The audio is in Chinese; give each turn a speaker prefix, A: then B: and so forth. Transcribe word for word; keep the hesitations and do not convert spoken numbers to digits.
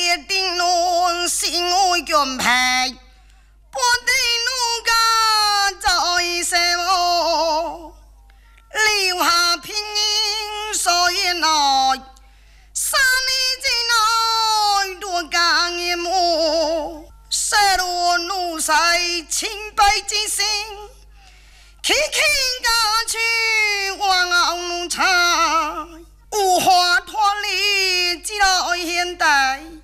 A: 一定能心爱强配，不得奴家在什么，留下平阴所以来，三年之内多干一幕，失落怒晒清白之心。轻轻家去望昂茶，无花脱离，只来现代。